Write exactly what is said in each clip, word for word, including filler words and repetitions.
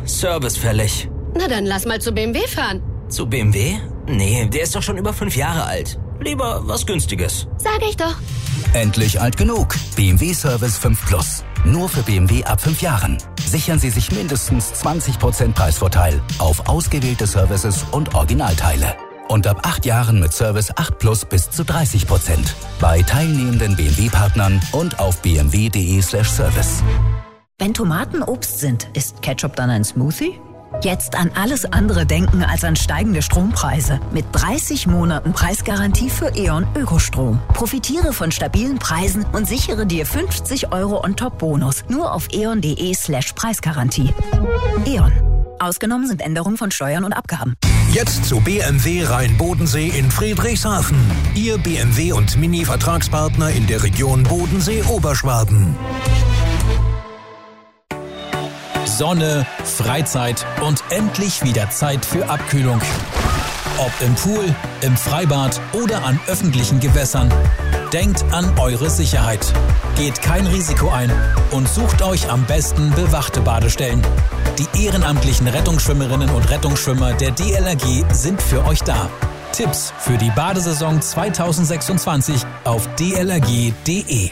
Service fällig. Na dann lass mal zu B M W fahren. Zu B M W? Nee, der ist doch schon über fünf Jahre alt. Lieber was Günstiges. Sag ich doch. Endlich alt genug. B M W Service fünf Plus. Nur für B M W ab fünf Jahren. Sichern Sie sich mindestens zwanzig Prozent Preisvorteil auf ausgewählte Services und Originalteile. Und ab acht Jahren mit Service acht Plus bis zu dreißig Prozent. Bei teilnehmenden B M W-Partnern und auf b m w punkt d e slash service. Wenn Tomaten Obst sind, ist Ketchup dann ein Smoothie? Jetzt an alles andere denken als an steigende Strompreise. Mit dreißig Monaten Preisgarantie für E.ON Ökostrom. Profitiere von stabilen Preisen und sichere dir fünfzig Euro On-Top-Bonus. Nur auf e o n punkt d e slash Preisgarantie. E.ON. Ausgenommen sind Änderungen von Steuern und Abgaben. Jetzt zu B M W Rhein-Bodensee in Friedrichshafen. Ihr B M W und Mini-Vertragspartner in der Region Bodensee-Oberschwaben. Sonne, Freizeit und endlich wieder Zeit für Abkühlung. Ob im Pool, im Freibad oder an öffentlichen Gewässern. Denkt an eure Sicherheit. Geht kein Risiko ein und sucht euch am besten bewachte Badestellen. Die ehrenamtlichen Rettungsschwimmerinnen und Rettungsschwimmer der D L R G sind für euch da. Tipps für die Badesaison zweitausendsechsundzwanzig auf d l r g punkt d e.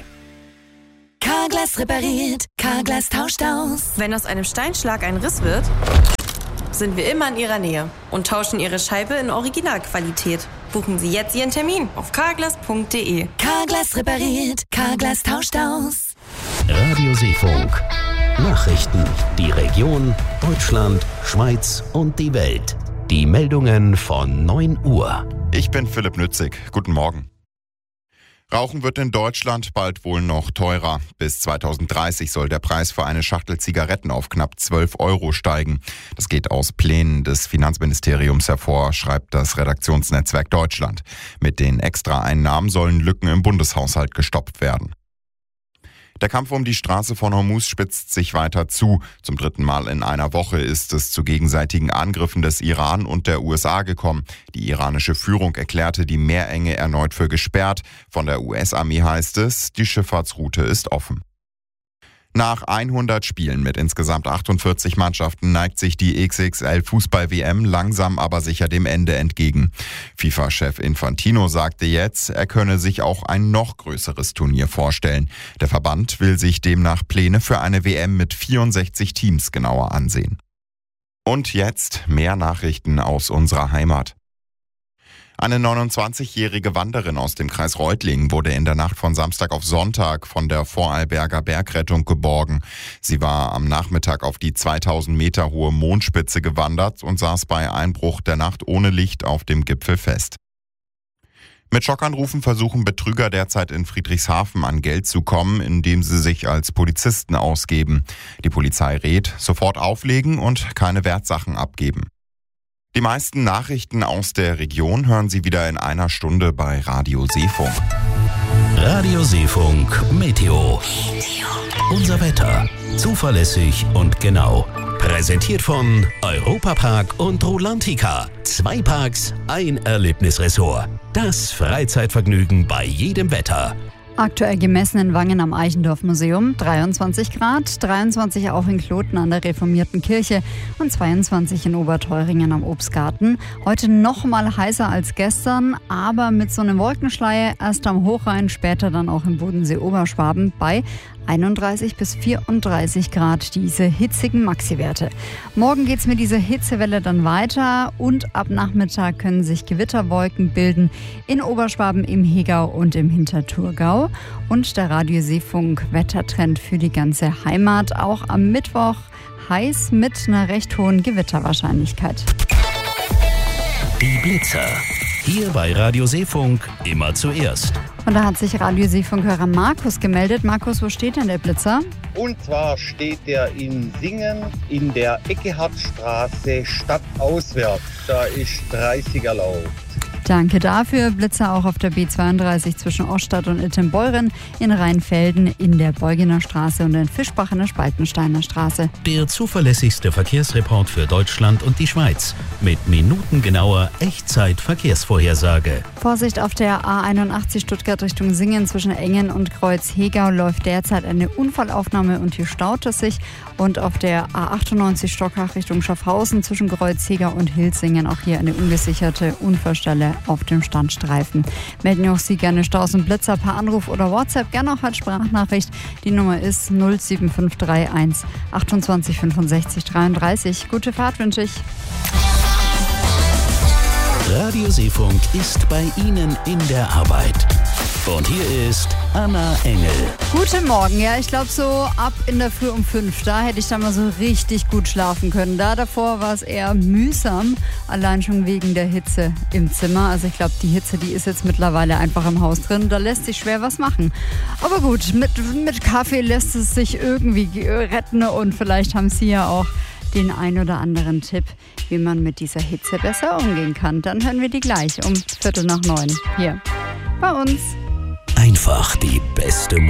Carglass repariert, Carglass tauscht aus. Wenn aus einem Steinschlag ein Riss wird, sind wir immer in Ihrer Nähe und tauschen Ihre Scheibe in Originalqualität. Buchen Sie jetzt Ihren Termin auf carglass punkt d e. Carglass repariert, Carglass tauscht aus. Radio Seefunk. Nachrichten, die Region, Deutschland, Schweiz und die Welt. Die Meldungen von neun Uhr. Ich bin Philipp Nützig. Guten Morgen. Rauchen wird in Deutschland bald wohl noch teurer. Bis zweitausenddreißig soll der Preis für eine Schachtel Zigaretten auf knapp zwölf Euro steigen. Das geht aus Plänen des Finanzministeriums hervor, schreibt das Redaktionsnetzwerk Deutschland. Mit den Extraeinnahmen sollen Lücken im Bundeshaushalt gestoppt werden. Der Kampf um die Straße von Hormuz spitzt sich weiter zu. Zum dritten Mal in einer Woche ist es zu gegenseitigen Angriffen des Iran und der U S A gekommen. Die iranische Führung erklärte die Meerenge erneut für gesperrt. Von der U S-Armee heißt es, die Schifffahrtsroute ist offen. Nach hundert Spielen mit insgesamt achtundvierzig Mannschaften neigt sich die X X L-Fußball-W M langsam aber sicher dem Ende entgegen. FIFA-Chef Infantino sagte jetzt, er könne sich auch ein noch größeres Turnier vorstellen. Der Verband will sich demnach Pläne für eine W M mit vierundsechzig Teams genauer ansehen. Und jetzt mehr Nachrichten aus unserer Heimat. Eine neunundzwanzigjährige Wanderin aus dem Kreis Reutlingen wurde in der Nacht von Samstag auf Sonntag von der Vorarlberger Bergrettung geborgen. Sie war am Nachmittag auf die zweitausend Meter hohe Mondspitze gewandert und saß bei Einbruch der Nacht ohne Licht auf dem Gipfel fest. Mit Schockanrufen versuchen Betrüger derzeit in Friedrichshafen an Geld zu kommen, indem sie sich als Polizisten ausgeben. Die Polizei rät, sofort auflegen und keine Wertsachen abgeben. Die meisten Nachrichten aus der Region hören Sie wieder in einer Stunde bei Radio Seefunk. Radio Seefunk Meteo. Unser Wetter. Zuverlässig und genau. Präsentiert von Europapark und Rolantica. Zwei Parks, ein Erlebnisressort. Das Freizeitvergnügen bei jedem Wetter. Aktuell gemessen in Wangen am Eichendorff-Museum dreiundzwanzig Grad, dreiundzwanzig auch in Kloten an der Reformierten Kirche und zweiundzwanzig in Oberteuringen am Obstgarten. Heute noch mal heißer als gestern, aber mit so einem Wolkenschleier erst am Hochrhein, später dann auch im Bodensee-Oberschwaben bei einunddreißig bis vierunddreißig Grad, diese hitzigen Maxi-Werte. Morgen geht es mit dieser Hitzewelle dann weiter und ab Nachmittag können sich Gewitterwolken bilden in Oberschwaben, im Hegau und im Hinterthurgau. Und der Radio Seefunk Wettertrend für die ganze Heimat. Auch am Mittwoch heiß mit einer recht hohen Gewitterwahrscheinlichkeit. Die Blitzer. Hier bei Radio Seefunk immer zuerst. Und da hat sich Radio Seefunk-Hörer Markus gemeldet. Markus, wo steht denn der Blitzer? Und zwar steht der in Singen in der Eckehardtstraße stadtauswärts. Da ist dreißig erlaubt. Danke dafür. Blitzer auch auf der B zweiunddreißig zwischen Oststadt und Ittenbeuren, in Rheinfelden, in der Beugener Straße und in Fischbach in der Spaltensteiner Straße. Der zuverlässigste Verkehrsreport für Deutschland und die Schweiz. Mit minutengenauer Echtzeit-Verkehrsvorhersage. Vorsicht auf der A einundachtzig Stuttgart Richtung Singen zwischen Engen und Kreuz-Hegau läuft derzeit eine Unfallaufnahme und hier staut es sich. Und auf der A achtundneunzig Stockach Richtung Schaffhausen zwischen Kreuz-Hegau und Hilsingen auch hier eine ungesicherte Unfallstelle auf dem Standstreifen. Melden auch Sie gerne Staus und Blitzer per Anruf oder WhatsApp, gerne auch als Sprachnachricht. Die Nummer ist null sieben fünf drei eins achtundzwanzig fünfundsechzig dreiunddreißig. Gute Fahrt wünsche ich. Radio Seefunk ist bei Ihnen in der Arbeit. Und hier ist Anna Engel. Guten Morgen, ja, ich glaube so ab in der Früh um fünf, da hätte ich dann mal so richtig gut schlafen können. Da davor war es eher mühsam, allein schon wegen der Hitze im Zimmer. Also ich glaube, die Hitze, die ist jetzt mittlerweile einfach im Haus drin. Da lässt sich schwer was machen. Aber gut, mit, mit Kaffee lässt es sich irgendwie retten und vielleicht haben Sie ja auch den ein oder anderen Tipp, wie man mit dieser Hitze besser umgehen kann. Dann hören wir die gleich um Viertel nach neun hier bei uns. Einfach die beste